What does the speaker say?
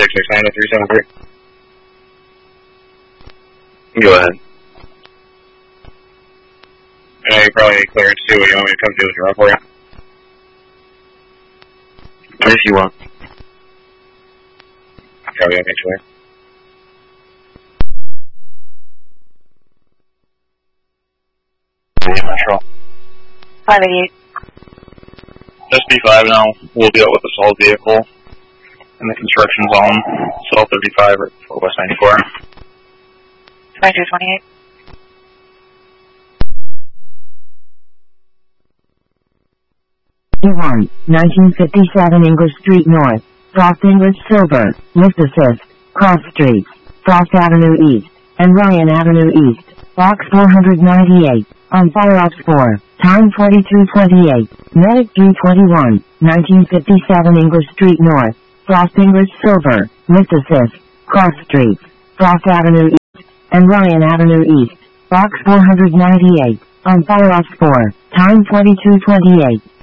669-373. Go ahead. I know you probably need clearance too. What do you want me to come do is run for you? If you want. Probably eventually. Metro. 588. SB5 now. We'll deal with the sold vehicle in the construction zone. Cell 35 or West 94. 2228. E1, 1957 English Street North, Frost English Silver, Lift Assist, Cross Streets, Frost Avenue East, and Ryan Avenue East, Box 498, on Fire Ops 4, time 4228, Medic 321, 1957 English Street North, Frost English Silver, Lift Assist, Cross Streets, Frost Avenue East, and Ryan Avenue East, Box 498, on Fire Ops 4, time 4228.